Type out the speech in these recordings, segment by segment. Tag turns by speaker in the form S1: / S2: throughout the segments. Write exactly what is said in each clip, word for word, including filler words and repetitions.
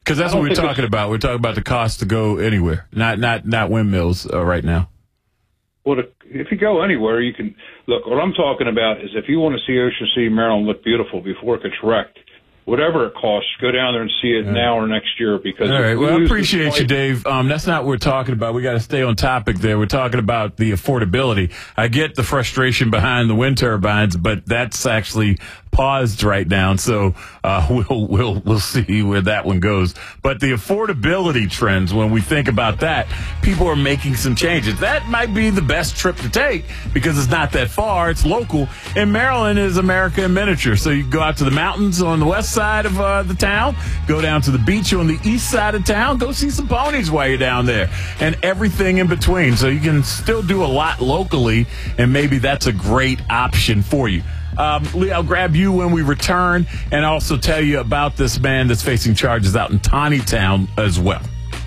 S1: Because that's what we're talking about. We're talking about the cost to go anywhere, not not not windmills uh, right now.
S2: Well, if you go anywhere, you can look. What I'm talking about is if you want to see Ocean City, Maryland look beautiful before it gets wrecked, whatever it costs, go down there and see it right. now or next year. Because
S1: all right, well, I appreciate you, Dave. Um, that's not what we're talking about. We got to stay on topic there. We're talking about the affordability. I get the frustration behind the wind turbines, but that's actually paused right now, so uh, we'll we'll we'll see where that one goes. But the affordability trends, when we think about that, people are making some changes. That might be the best trip to take because it's not that far. It's local. And Maryland is America in miniature. So you go out to the mountains on the west side of uh, the town, go down to the beach on the east side of town, go see some ponies while you're down there, and everything in between. So you can still do a lot locally, and maybe that's a great option for you. Um, Lee, I'll grab you when we return and also tell you about this man that's facing charges out in Taneytown as well.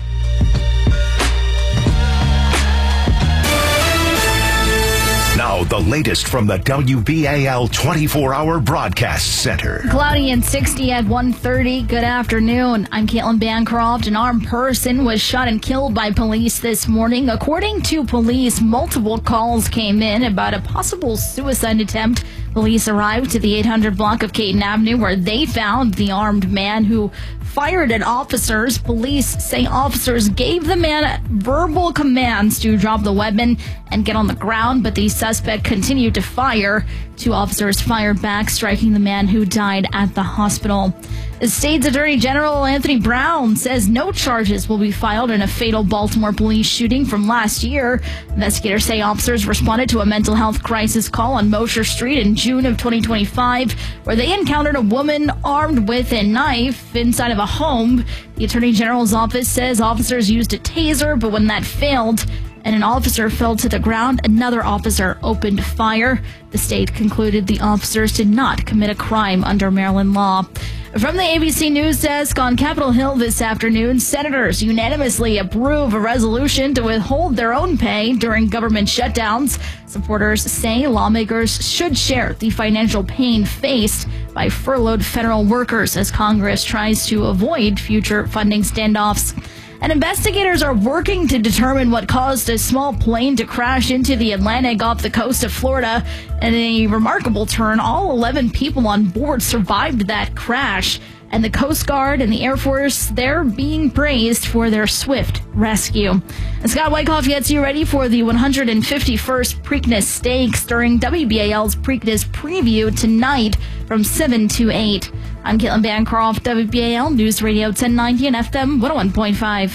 S3: Now, the latest from the W B A L twenty-four hour Broadcast Center.
S4: Cloudy and sixty at one thirty. Good afternoon. I'm Caitlin Bancroft. An armed person was shot and killed by police this morning. According to police, multiple calls came in about a possible suicide attempt. Police arrived to the eight hundred block of Caton Avenue where they found the armed man who fired at officers. Police say officers gave the man verbal commands to drop the weapon and get on the ground, but the suspect continued to fire. Two officers fired back, striking the man who died at the hospital. The state's Attorney General Anthony Brown says no charges will be filed in a fatal Baltimore police shooting from last year. Investigators say officers responded to a mental health crisis call on Mosher Street in June of twenty twenty-five, where they encountered a woman armed with a knife inside of a home. The Attorney General's office says officers used a taser, but when that failed and an officer fell to the ground, another officer opened fire. The state concluded the officers did not commit a crime under Maryland law. From the A B C News Desk on Capitol Hill this afternoon, senators unanimously approve a resolution to withhold their own pay during government shutdowns. Supporters say lawmakers should share the financial pain faced by furloughed federal workers as Congress tries to avoid future funding standoffs. And investigators are working to determine what caused a small plane to crash into the Atlantic off the coast of Florida. In a remarkable turn, all eleven people on board survived that crash. And the Coast Guard and the Air Force, they're being praised for their swift rescue. And Scott Wyckoff gets you ready for the one hundred fifty-first Preakness Stakes during W B A L's Preakness Preview tonight from seven to eight. I'm Caitlin Bancroft, W B A L News Radio ten ninety and F M one oh one point five.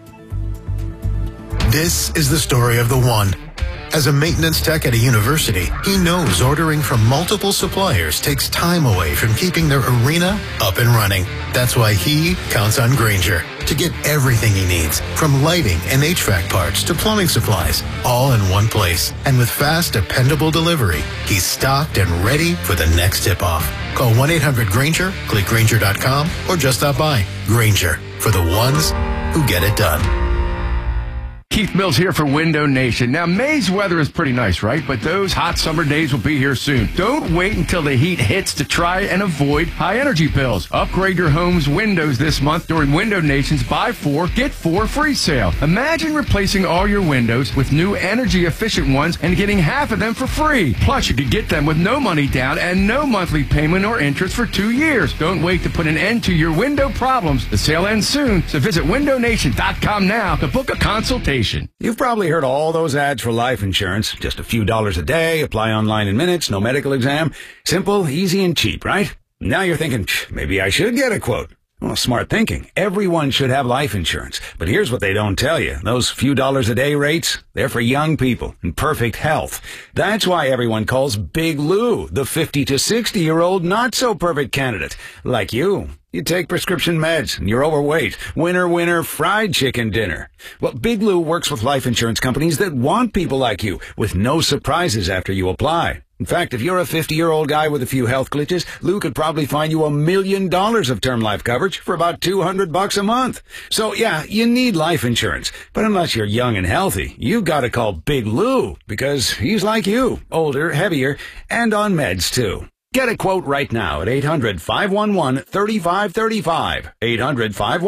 S3: This is the story of the one. As a maintenance tech at a university, he knows ordering from multiple suppliers takes time away from keeping their arena up and running. That's why he counts on Grainger to get everything he needs, from lighting and H V A C parts to plumbing supplies, all in one place. And with fast, dependable delivery, he's stocked and ready for the next tip-off. Call one eight hundred Grainger, click Grainger dot com, or just stop by. Grainger, for the ones who get it done.
S5: Keith Mills here for Window Nation. Now, May's weather is pretty nice, right? But those hot summer days will be here soon. Don't wait until the heat hits to try and avoid high energy bills. Upgrade your home's windows this month during Window Nation's Buy Four, Get Four free sale. Imagine replacing all your windows with new energy efficient ones and getting half of them for free. Plus, you could get them with no money down and no monthly payment or interest for two years. Don't wait to put an end to your window problems. The sale ends soon, so visit window nation dot com now to book a consultation.
S6: You've probably heard all those ads for life insurance. Just a few dollars a day, apply online in minutes, no medical exam. Simple, easy, and cheap, right? Now you're thinking, maybe I should get a quote. Well, smart thinking. Everyone should have life insurance. But here's what they don't tell you. Those few dollars a day rates, they're for young people in perfect health. That's why everyone calls Big Lou the fifty to sixty year old not so perfect candidate. Like you. You take prescription meds and you're overweight. Winner, winner, fried chicken dinner. Well, Big Lou works with life insurance companies that want people like you with no surprises after you apply. In fact, if you're a fifty-year-old guy with a few health glitches, Lou could probably find you a million dollars of term life coverage for about two hundred bucks a month. So yeah, you need life insurance. But unless you're young and healthy, you've got to call Big Lou because he's like you, older, heavier, and on meds too. Get a quote right now at eight hundred, five one one, three five three five. eight hundred, five one one